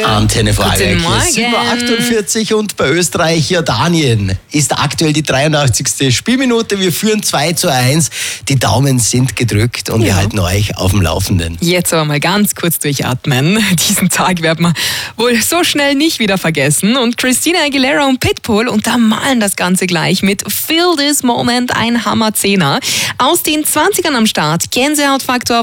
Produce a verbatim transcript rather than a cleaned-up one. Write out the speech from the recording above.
Antenne Vorarlberg. Guten Morgen. sieben Uhr achtundvierzig und bei Österreich Jordanien ist aktuell die dreiundachtzigste Spielminute. Wir führen zwei zu eins. Die Daumen sind gedrückt und Ja. wir halten euch auf dem Laufenden. Jetzt aber mal ganz kurz durchatmen. Diesen Tag wird man wohl so schnell nicht wieder vergessen. Und Christina Aguilera und Pitbull untermalen das Ganze gleich mit Feel This Moment, ein Hammer-Zehner. Aus den zwanzigern am Start, Gänsehautfaktor